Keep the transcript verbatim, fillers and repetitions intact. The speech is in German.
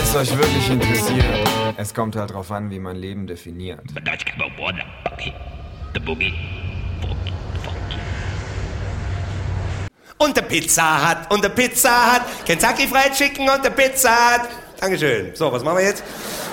es euch wirklich interessiert, es kommt halt drauf an, wie man Leben definiert. Und der Pizza hat, und der Pizza hat, Kentucky Fried Chicken und der Pizza hat. Dankeschön. So, was machen wir jetzt?